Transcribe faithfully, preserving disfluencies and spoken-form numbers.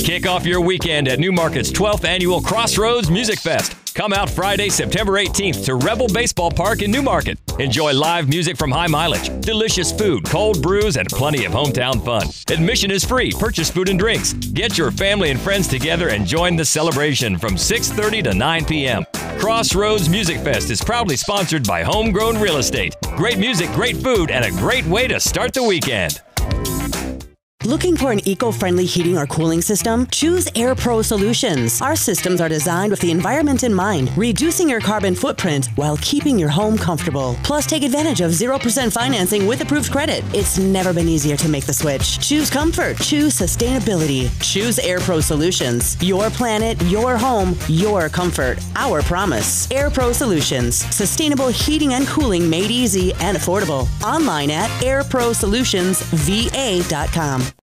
Kick off your weekend at Newmarket's twelfth Annual Crossroads Music Fest. Come out Friday, September eighteenth to Rebel Baseball Park in Newmarket. Enjoy live music from High Mileage, delicious food, cold brews, and plenty of hometown fun. Admission is free. Purchase food and drinks. Get your family and friends together and join the celebration from six thirty to nine p.m. Crossroads Music Fest is proudly sponsored by Homegrown Real Estate. Great music, great food, and a great way to start the weekend. Looking for an eco-friendly heating or cooling system? Choose AirPro Solutions. Our systems are designed with the environment in mind, reducing your carbon footprint while keeping your home comfortable. Plus, take advantage of zero percent financing with approved credit. It's never been easier to make the switch. Choose comfort. Choose sustainability. Choose AirPro Solutions. Your planet, your home, your comfort. Our promise. AirPro Solutions. Sustainable heating and cooling made easy and affordable. Online at air pro solutions v a dot com.